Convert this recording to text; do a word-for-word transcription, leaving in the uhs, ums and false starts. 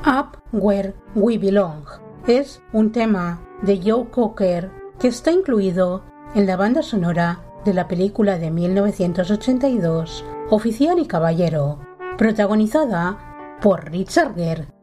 Up Where We Belong es un tema de Joe Cocker que está incluido en la banda sonora de la película de mil novecientos ochenta y dos Oficial y Caballero, protagonizada por Richard Gere